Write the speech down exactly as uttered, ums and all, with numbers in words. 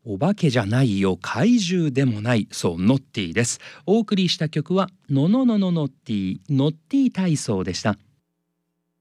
お化けじゃないよ、怪獣でもない、そうノッティです。お送りした曲はののののノッティノッティ体操でした。